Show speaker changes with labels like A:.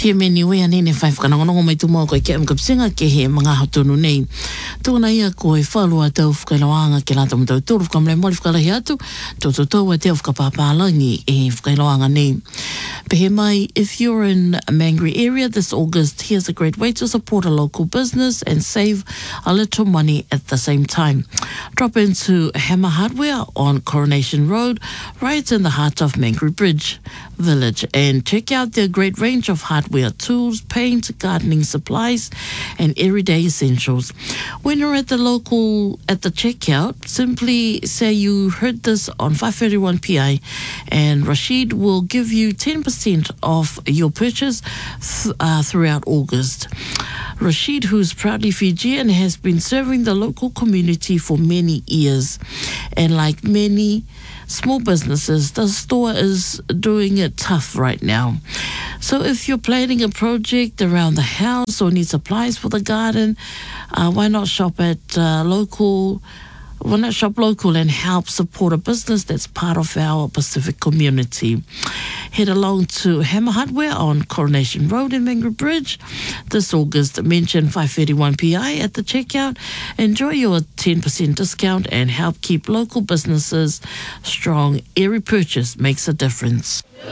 A: Pia meni wea nene whai whakanongonongo mai tu mua koe ke amkapsinga ke he mga hatonu nei. Tōna ia koe whalua tau whakailoanga ke lata matau tōru whakamlai mori whakalahi atu, tō tau a te whakapāpālangi e whakailoanga nei. Pehe mai, if you're in a Mangere area this August, here's a great way to support a local business and save a little money at the same time. Drop into Hammer Hardware on Coronation Road, right in the heart of Mangere Bridge Village, and check out their great range of hardware tools, paint, gardening supplies, and everyday essentials. When you're at the checkout, simply say you heard this on 531 PI, and Rashid will give you 10% off your purchase throughout August. Rashid, who's proudly Fijian, has been serving the local community for many years, and like many small businesses, the store is doing it tough right now. So if you're planning a project around the house or need supplies for the garden, why not shop local and help support a business that's part of our Pacific community. Head along to Hammer Hardware on Coronation Road in Mangere Bridge this August. Mention 531 PI at the checkout. Enjoy your 10% discount and help keep local businesses strong. Every purchase makes a difference.